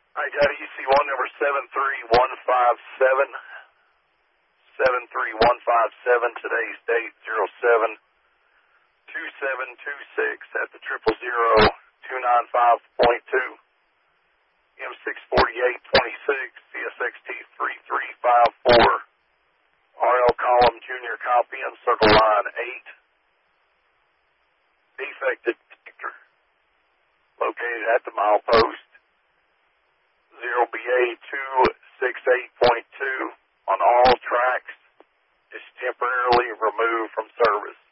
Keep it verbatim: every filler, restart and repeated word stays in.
I got E C one number seven three one five seven. seven three one five seven. Today's date zero seven two seven two six at the triple zero two nine five point two. M six forty-eight twenty-six C S X T three three five four. R L column junior copy on circle line eight. Defected detector located at the milepost zero B A two six eight point two on all tracks is temporarily removed from service.